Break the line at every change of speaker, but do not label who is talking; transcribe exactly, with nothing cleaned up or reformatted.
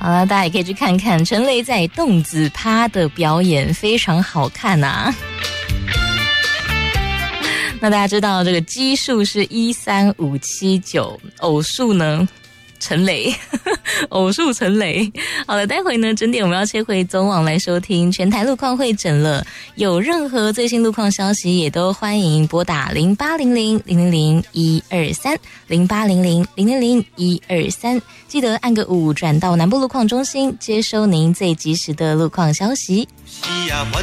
好了，大家也可以去看看陈雷在动子趴的表演，非常好看啊。那大家知道这个奇数是一三五七九，偶数呢陈雷，偶数陈雷。好了，待会呢整点我们要切回总网来收听全台路况会诊了。有任何最新路况消息，也都欢迎拨打零八零零零零零一二三零八零零零零零一二三，记得按个五转到南部路况中心，接收您最及时的路况消息。
是啊，反